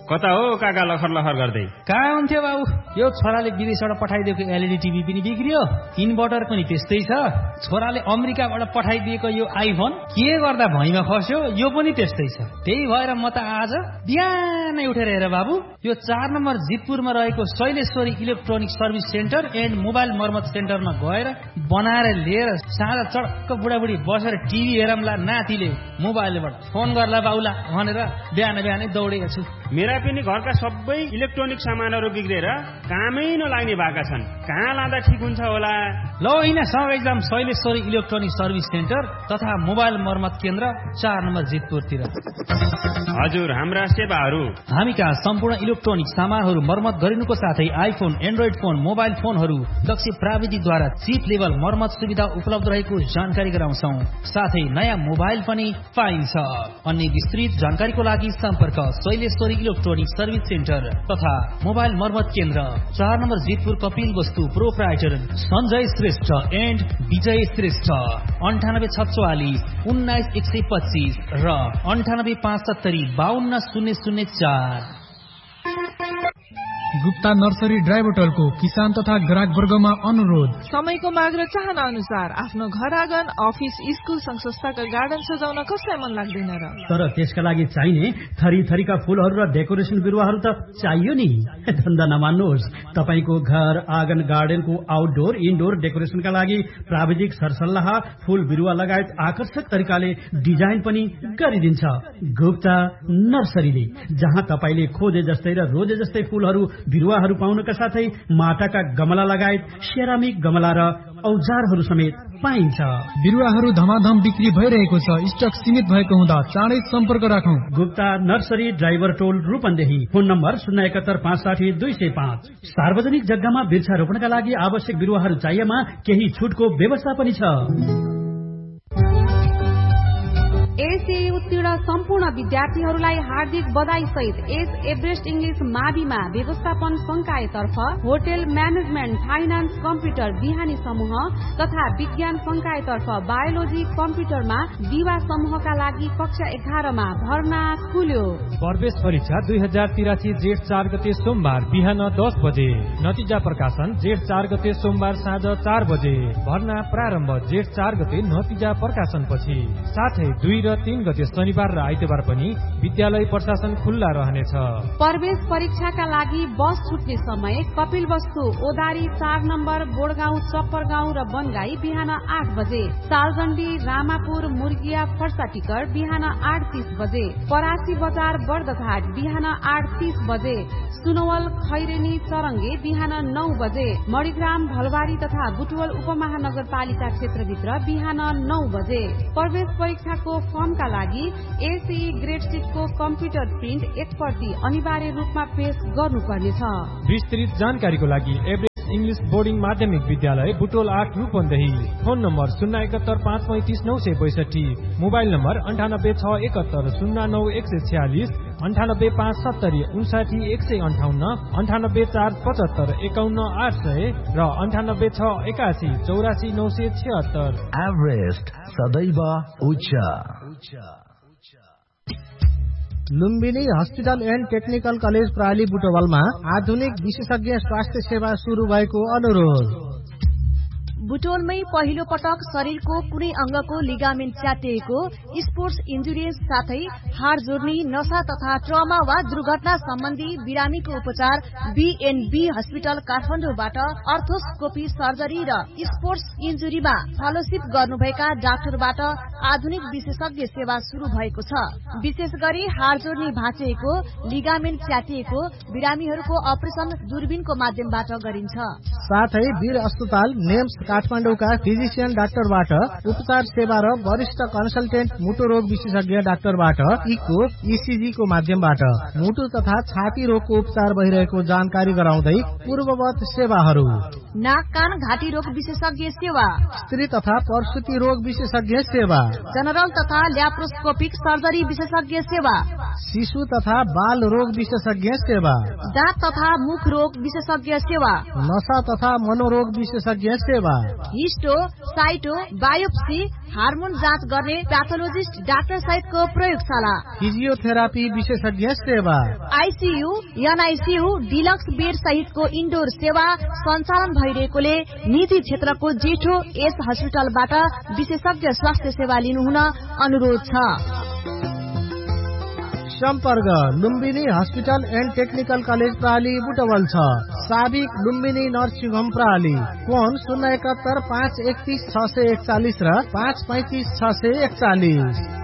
कता हो काका लखर लखर गर्दै? कहाँ हुन्थ्यो बाबु, यो छोराले विदेशबाट पठाइदिएको एलइडी टिभी पनि बिग्रियो, इन्भर्टर पनि त्यस्तै छ। छोराले अमेरिकाबाट पठाइदिएको यो आइफोन के गर्दा भैँमा खस्यो, यो पनि त्यस्तै छ। त्यही भएर म त आज बिहानै उठेर हेर बाबु, यो 4 नम्बर जितपुरमा रहेको Shaileshwari electronic service centre and mobile मर्मत सेन्टरमा गएर बनाएर लिएर साँझ चडक्क बुढाबुढी बसेर टिभी हेरमला, नातिले मोबाइलबाट फोन गर्ला बाउला भनेर बिहानै दौडेको छु। मेरा पनि घरका सबै इलेक्ट्रोनिक सामानहरू बिग्रेर कामै नलाग्ने भएका छन्। कहाँ लाँदा ठिक हुन्छ होला? ल होइन, सँगै जाम शैलेश्वरी इलेक्ट्रोनिक सर्भिस सेन्टर तथा मोबाइल मर्मत केन्द्र 4 नम्बर जितपुरतिर। हजुर, हाम्रा सेवाहरू: हामी कहाँ सम्पूर्ण इलेक्ट्रोनिक सामानहरू मर्मत गरिनुको साथै आइफोन, एन्ड्रोइड फोन, मोबाइल फोनहरू दक्ष प्राविधिकद्वारा चिप लेभल मर्मत सुविधा उपलब्ध रहेको जानकारी गराउँछौ। साथै नयाँ मोबाइल पनि पाइन्छ। अन्य विस्तृत जानकारीको लागि सम्पर्क शैलेश्वरी इलेक्ट्रोनिक सर्भिस सेन्टर तथा मोबाइल मर्मत केन्द्र 4 नम्बर जितपुर, कपिल वस्तु, प्रोप्राइटर सञ्जय श्रेष्ठ एन्ड विजय श्रेष्ठ। 9844 19125 र 9875 52004। गुप्ता नर्सरी ड्राई बोटलको किसान तथा ग्राहक वर्गमा अनुरोध: समयको माग र चाहना अनुसार आफ्नो घर आँगन, अफिस, स्कुल, संघ संस्थाका गार्डन सजाउन कसलाई मन लाग्दैन र? तर त्यसका लागि चाहिने थरी थरीका फूलहरू र डेकोरेसन बिरुवाहरू त चाहियो नि। धन्दा नमान्नुहोस्, तपाईको घर आँगन, गार्डनको आउटडोर इनडोर डेकोरेसनका लागि प्राविधिक सरसल्लाह, फूल बिरुवा लगायत आकर्षक तरिकाले डिजाइन पनि गरिदिन्छ गुप्ता नर्सरीले, जहाँ तपाईले खोजे जस्तै र रोजे जस्तै फूलहरू बिरुवाहरू पाउनका साथै माटाका गमला लगायत सेरामिक गमला र औजारहरू समेत पाइन्छ। बिरुवाहरू धमाधम बिक्री भइरहेको छ। स्टक सीमित भएको हुँदा चाँडै सम्पर्क राखौं। गुप्ता नर्सरी, ड्राइभर टोल, रूपन्देही। Phone number 071 560 205। सार्वजनिक जग्गामा वृक्षारोपणका लागि आवश्यक बिरुवाहरू चाहिएमा केही छुटको व्यवस्था पनि छ। एसए उत्तीर्ण सम्पूर्ण विद्यार्थीहरूलाई हार्दिक बधाई सहित एस एभरेस्ट इंग्लिश माविमा व्यवस्थापन संकायतर्फ होटल म्यानेजमेन्ट, फाइनान्स, कम्प्युटर बिहानी समूह तथा विज्ञान संकायतर्फ बायोलोजी कम्प्युटरमा दिवा समूहका लागि कक्षा 11 मा भर्ना खुल्यो। प्रवेश परीक्षा 2083 जेठ 4 गते सोमबार बिहान 10 बजे। नतिजा प्रकाशन जेठ 4 गते सोमबार साँझ 4 बजे। भर्ना प्रारम्भ जेठ 4 गते नतिजा प्रकाशनपछि। साथै 2 र 3 गते शनिबार र आइतबार पनि विद्यालय प्रशासन खुल्ला रहनेछ। प्रवेश परीक्षाका लागि बस छुट्ने समय कपिल वस्तु, ओदारी 4 नम्बर, बोडगाउँ, चप्परगाउँ र बनगाई बिहान 8 बजे। सालजण्डी, रामापुर, मुर्गिया, फर्साटिकर बिहान 8:30 बजे। परासी बजार, बर्दघाट बिहान 8:30 बजे। सुनवल, खैरेनी, चरङ्गे बिहान 9 बजे। मणिग्राम, भलबारी तथा बुटवल उपमहानगरपालिका क्षेत्रभित्र बिहान 9 बजे। प्रवेश परीक्षाको फर्मका लागि एसई ग्रेड 6 को कम्प्युटर प्रिन्ट 1 प्रति अनिवार्य रूपमा पेश गर्नुपर्नेछ। विस्तृत जानकारीको लागि एभरेस्ट इंग्लिश बोर्डिङ माध्यमिक विद्यालय Butwal 8 Rupandehi. Phone number 071 535 962, mobile number 986171 09146, 98570 59 158, 98475 51800 र 98681 84 976। एभरेस्ट सदैव उच्च। Lumbini hospital and technical college प्राली बुटवलमा आधुनिक विशेषज्ञ स्वास्थ्य सेवा शुरू भएको अनुरोध। बुटोलमै पहिलो पटक शरीरको कुनै अंगको लिगामेन्ट च्यातिएको, स्पोर्ट्स इन्जुरी साथै हाड जोर्नी, नशा तथा ट्रमा वा दुर्घटना सम्बन्धी बिरामीको उपचार बीएनबी हस्पिटल काठमाडौँबाट अर्थोस्कोपी सर्जरी र स्पोर्ट्स इन्जुरीमा फेलोशिप गर्नुभएका डाक्टरबाट आधुनिक विशेषज्ञ सेवा शुरू भएको छ। विशेष गरी हाड जोर्नी भाँचिएको, लिगामेन्ट च्यातिएको बिरामीहरूको अपरेसन दूरबीनको माध्यमबाट गरिन्छ। साथै वीर अस्पताल नेम्स काठमाडौँका फिजिशियन डाक्टरबाट उपचार सेवा र वरिष्ठ कन्सल्टेन्ट मुटु रोग विशेषज्ञ डाक्टरबाट इको, इसिजी को माध्यमबाट मुटु तथा छाती रोगको उपचार भइरहेको जानकारी गराउँदै पूर्ववत सेवाहरू: नाक कान घाँटी रोग विशेषज्ञ सेवा, स्त्री तथा प्रसुति रोग विशेषज्ञ सेवा, जनरल तथा ल्याप्रोस्कोपिक सर्जरी विशेषज्ञ सेवा, शिशु तथा बाल रोग विशेषज्ञ सेवा, दाँत तथा मुख रोग विशेषज्ञ सेवा, नशा तथा मनोरोग विशेषज्ञ सेवा, हिस्टो, साइटो, बायोप्सी, हार्मोन जाँच गर्ने प्याथोलोजिस्ट डाक्टर सहितको प्रयोगशाला, फिजियोथेरापी विशेषज्ञ सेवा, आइसियु, एनआइसियु, डिलक्स बेड सहितको इन्डोर सेवा सञ्चालन भइरहेकोले निजी क्षेत्रको जेठो एस हस्पिटलबाट विशेषज्ञ स्वास्थ्य सेवा लिनुहुन अनुरोध छ। सम्पर्क Lumbini hospital and technical college प्राली Butwal छ। साबिक लुम्बिनी नर्सिङ होम प्राली। फोन 071 531 641 र 535 641।